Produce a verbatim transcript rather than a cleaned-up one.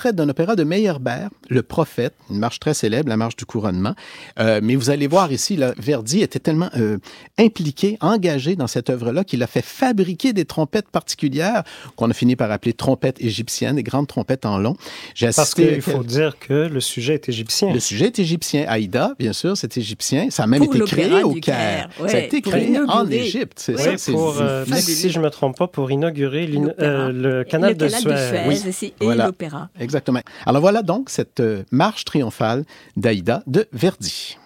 extrait d'un opéra de Meyerbeer, Le Prophète, une marche très célèbre, la marche du couronnement. Euh, mais vous allez voir ici, là, Verdi était tellement euh, impliqué, engagé dans cette œuvre-là qu'il a fait fabriquer des trompettes particulières qu'on a fini par appeler trompettes égyptiennes, des grandes trompettes en long. J'ai assisté Parce qu'il faut dire que le sujet est égyptien. Le sujet est égyptien. Aïda, bien sûr, c'est égyptien. Ça a même pour été créé au Caire. Caire. Ouais, ça a été créé en Égypte. C'est oui, ça. C'est pour, euh, si je ne me trompe pas, pour inaugurer euh, le canal, le de, canal Suez. de Suez. Oui. Aussi, et voilà. l'opéra. Exactement. Alors voilà donc cette euh, marche triomphale d'Aïda de Verdi.